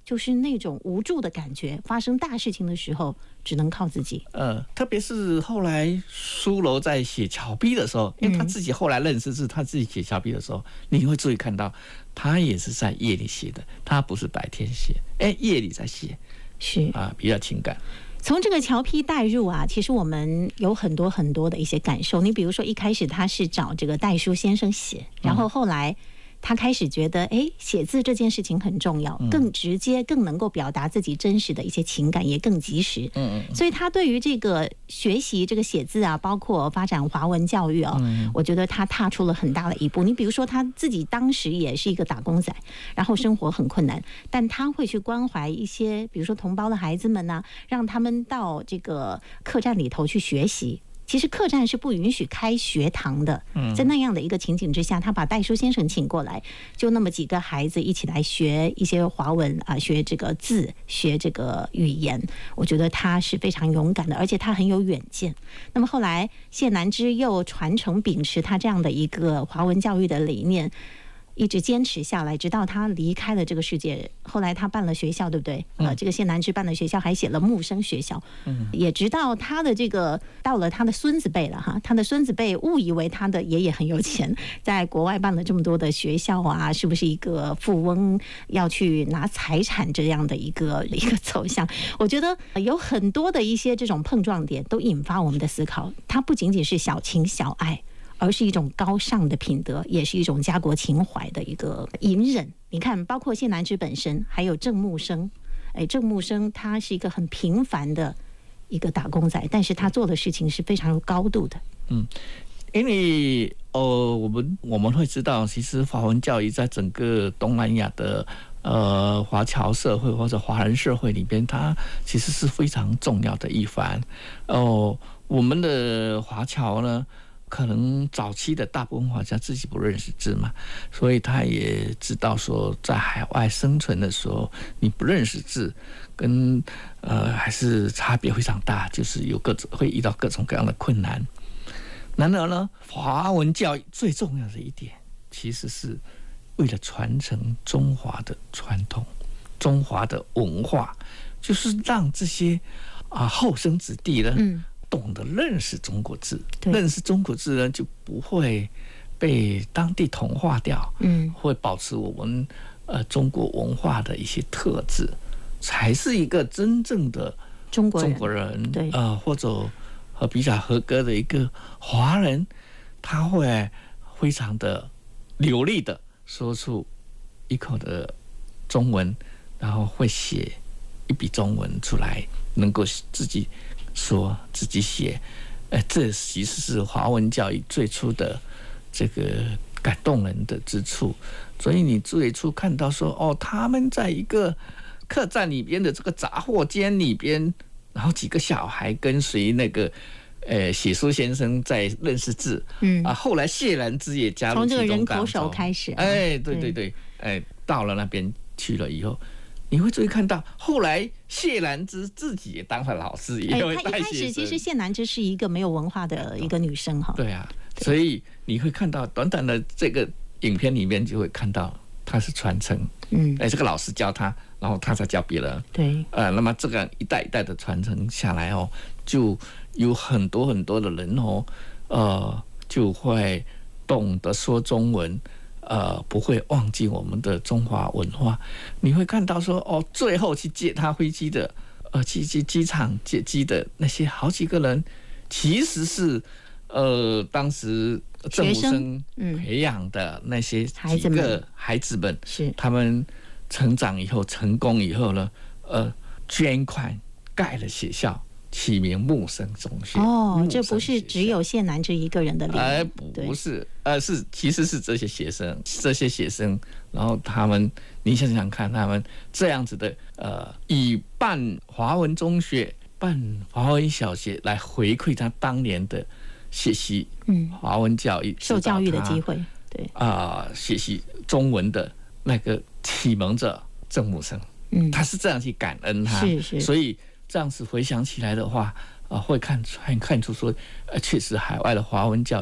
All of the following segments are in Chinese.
就是那种无助的感觉，发生大事情的时候只能靠自己。 特别是后来苏楼在写峭壁的时候，因为他自己后来认识是他自己写峭壁的时候，你会注意看到他也是在夜里写的，他不是白天写，夜里在写， 是比较情感。 从这个侨批带入啊，其实我们有很多很多的一些感受。你比如说一开始他是找这个戴书先生写，然后后来他开始觉得写字这件事情很重要，更直接，更能够表达自己真实的一些情感，也更及时。所以他对于这个学习这个写字啊，包括发展华文教育啊，我觉得他踏出了很大的一步。你比如说他自己当时也是一个打工仔，然后生活很困难，但他会去关怀一些比如说同胞的孩子们呢，让他们到这个客栈里头去学习。其实客栈是不允许开学堂的，在那样的一个情景之下，他把戴书先生请过来，就那么几个孩子一起来学一些华文啊，学这个字，学这个语言。我觉得他是非常勇敢的，而且他很有远见。那么后来谢南之又传承秉持他这样的一个华文教育的理念，一直坚持下来，直到他离开了这个世界。后来他办了学校，对不对？这个谢南之办了学校，还写了木生学校。也直到他的这个到了他的孙子辈了哈，他的孙子辈误以为他的爷爷很有钱，在国外办了这么多的学校啊，是不是一个富翁要去拿财产这样的一个走向？我觉得有很多的一些这种碰撞点，都引发我们的思考。它不仅仅是小情小爱，而是一种高尚的品德，也是一种家国情怀的一个隐忍。你看，包括谢南之本身，还有郑木生。郑木生他是一个很平凡的一个打工仔，但是他做的事情是非常有高度的。 因为我们会知道，其实华文教育在整个东南亚的华侨社会或者华人社会里边，它其实是非常重要的一环。我们的华侨呢，可能早期的大部分华侨自己不认识字嘛，所以他也知道说，在海外生存的时候，你不认识字，跟还是差别非常大，就是会遇到各种各样的困难。然而呢，华文教育最重要的一点，其实是为了传承中华的传统、中华的文化，就是让这些后生子弟呢，懂得认识中国字，认识中国字呢，就不会被当地同化掉，会保持我们中国文化的一些特质，才是一个真正的中国人，对，或者比较合格的一个华人，他会非常的流利的说出一口的中文，然后会写一笔中文出来，能够自己说自己写，这其实是华文教育最初的这个感动人的之处。所以你最初看到说，他们在一个客栈里边的这个杂货间里边，然后几个小孩跟随那个写书先生在认识字，后来谢兰之也加入其中，从这个人口手开始，对，到了那边去了以后，你会注意看到，后来谢兰之自己也当了老师，也会带学生。他一开始其实谢兰之是一个没有文化的一个女生哈。对啊，所以你会看到短短的这个影片里面，就会看到他是传承，这个老师教他，然后他才教别人。对，那么这个一代一代的传承下来就有很多很多的人就会懂得说中文。不会忘记我们的中华文化。你会看到说，最后去接他飞机的，去机场接机的那些好几个人，其实是当时郑武生培养的那些几个孩子们，是他们成长以后成功以后呢，捐款盖了学校。起名木生中学。这不是只有谢南之一个人的力量，不是，其实是这些学生，然后他们，你想想看，他们这样子的，以办华文中学、办华文小学来回馈他当年的学习华文教育、受教育的机会，对学习中文的那个启蒙者郑木生，他是这样去感恩他，是，所以。这样子回想起来的话，会看出说，确实海外的华文教育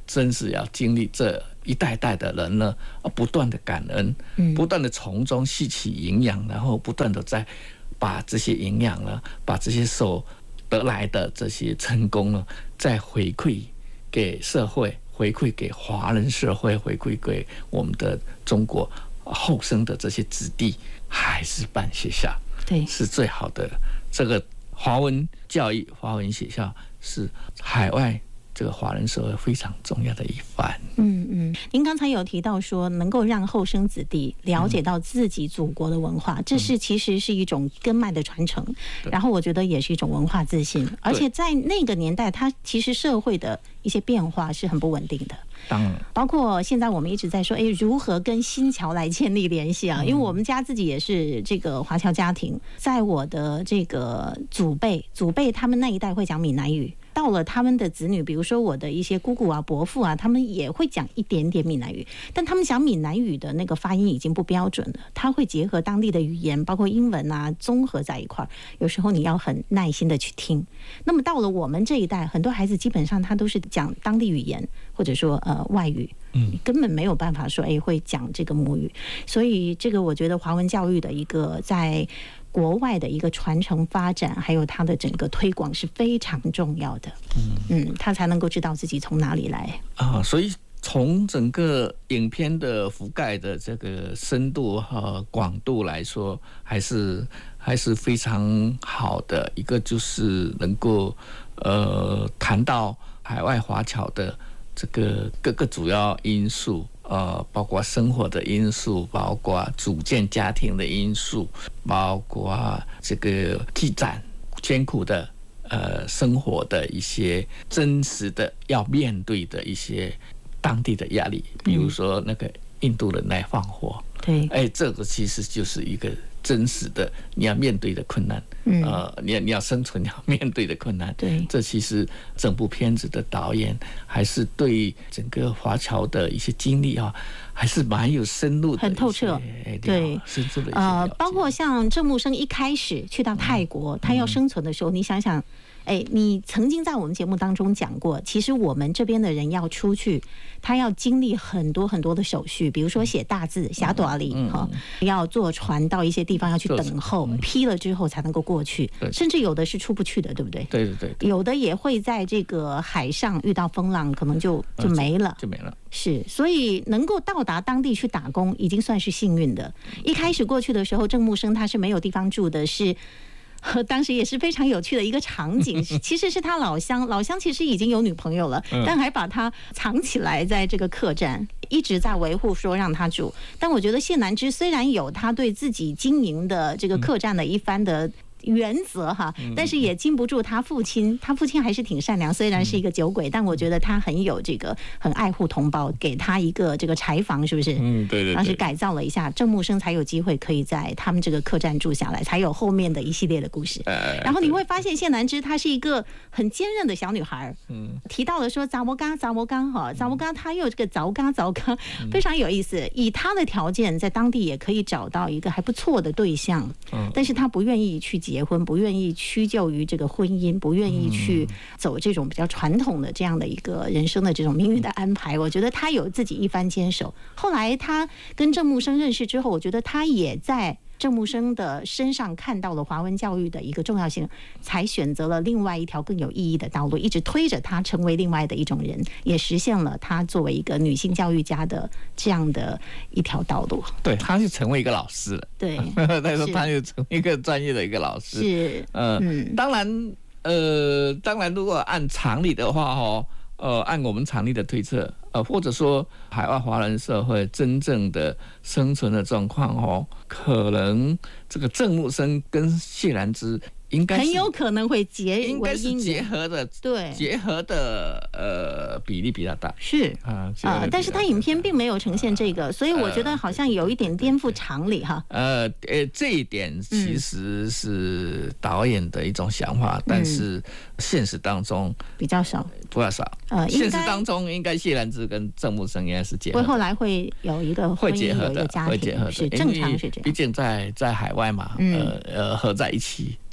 真是要经历这一代代的人呢，不断的感恩，不断的从中吸取营养，然后不断的再把这些营养呢，把这些所得来的这些成功呢，再回馈给社会，回馈给华人社会，回馈给我们的中国后生的这些子弟，还是办学校， 对， 是最好的。这个华文教育、华文学校是海外这个华人社会非常重要的一环。 您刚才有提到说，能够让后生子弟了解到自己祖国的文化，这是其实是一种根脉的传承，然后我觉得也是一种文化自信，而且在那个年代，它其实社会的一些变化是很不稳定的。 当然， 包括现在我们一直在说，如何跟新侨来建立联系啊？因为我们家自己也是这个华侨家庭，在我的这个祖辈他们那一代会讲闽南语。到了他们的子女，比如说我的一些姑姑啊、伯父啊，他们也会讲一点点闽南语，但他们讲闽南语的那个发音已经不标准了，他会结合当地的语言，包括英文啊，综合在一块儿。有时候你要很耐心的去听。那么到了我们这一代，很多孩子基本上他都是讲当地语言，或者说外语，根本没有办法说会讲这个母语。所以这个我觉得华文教育的一个在国外的一个传承发展，还有它的整个推广是非常重要的。他才能够知道自己从哪里来啊。所以从整个影片的覆盖的这个深度和广度来说，还是非常好的。一个就是能够谈到海外华侨的这个各个主要因素。包括生活的因素，包括组建家庭的因素，包括这个积攒艰苦的生活的一些真实的要面对的一些当地的压力，比如说那个印度人来放火， 对， 这个其实就是一个真实的你要面对的困难，你要生存要面对的困难， 对，这其实整部片子的导演还是对整个华侨的一些经历还是蛮有深入的， 很透彻，对， 深入的一些包括像郑木生一开始去到泰国，他要生存的时候，你想想。你曾经在我们节目当中讲过，其实我们这边的人要出去，他要经历很多很多的手续，比如说写大字、写短里要坐船到一些地方要去等候，批了之后才能够过去，甚至有的是出不去的，对不对？ 对， 有的也会在这个海上遇到风浪，可能就没了，是，所以能够到达当地去打工，已经算是幸运的。一开始过去的时候，郑木生他是没有地方住的，是。当时也是非常有趣的一个场景，其实是他老乡其实已经有女朋友了，但还把他藏起来在这个客栈，一直在维护说让他住。但我觉得谢南枝虽然有他对自己经营的这个客栈的一番的原则但是也禁不住他父亲还是挺善良，虽然是一个酒鬼，但我觉得他很有这个很爱护同胞，给他一个这个柴房，是不是？ 对， 当时改造了一下，郑木生才有机会可以在他们这个客栈住下来，才有后面的一系列的故事。然后你会发现谢南枝她是一个很坚韧的小女孩，提到了说杂摩嘎她又这个凿嘎，非常有意思。以她的条件，在当地也可以找到一个还不错的对象，但是她不愿意去结婚，不愿意屈就于这个婚姻，不愿意去走这种比较传统的这样的一个人生的这种命运的安排。我觉得他有自己一番坚守。后来他跟郑木生认识之后，我觉得他也在郑木生的身上看到了华文教育的一个重要性，才选择了另外一条更有意义的道路，一直推着他成为另外的一种人，也实现了他作为一个女性教育家的这样的一条道路。 对，他就成为一个老师了。 对， 他说他就成为一个专业的一个老师。 是， 当然，如果按常理的话，按我们常理的推测，或者说海外华人社会真正的生存的状况，可能这个郑木生跟谢南枝应该很有可能会应该是结合的， 对， 结合的比例比较大， 是但是他影片并没有呈现这个，所以我觉得好像有一点颠覆常理这一点其实是导演的一种想法，但是现实当中比较少。 现实当中应该谢南枝跟郑木生应该是结合的， 后来会有一个会结合的， 会结合的，是正常是这样。 毕竟在海外嘛，合在一起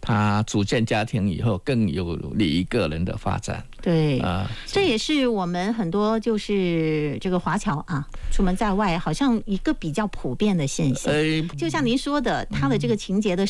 他组建家庭以后更有利于个人的发展。 对，这也是我们很多就是这个华侨啊，出门在外好像一个比较普遍的现象。就像您说的，他的这个情节的